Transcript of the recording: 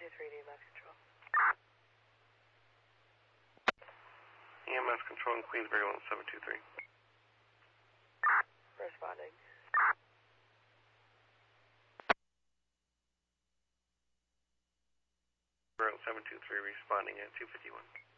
723 EMS control. EMS control in Queensbury 1723. Responding. Route 723 responding at 251.